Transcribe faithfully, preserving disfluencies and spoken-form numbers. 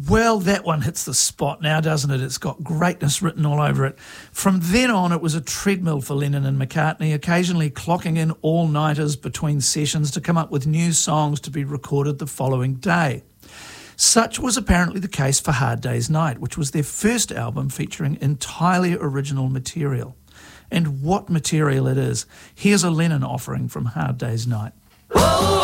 Well, that one hits the spot now, doesn't it? It's got greatness written all over it. From then on, it was a treadmill for Lennon and McCartney, occasionally clocking in all-nighters between sessions to come up with new songs to be recorded the following day. Such was apparently the case for Hard Day's Night, which was their first album featuring entirely original material. And what material it is. Here's a Lennon offering from Hard Day's Night.